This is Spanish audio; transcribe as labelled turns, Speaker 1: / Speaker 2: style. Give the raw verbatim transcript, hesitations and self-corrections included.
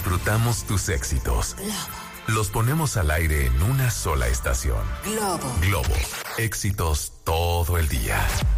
Speaker 1: disfrutamos tus éxitos. Los ponemos al aire en una sola estación.
Speaker 2: Globo.
Speaker 1: Globo. Éxitos todo el día.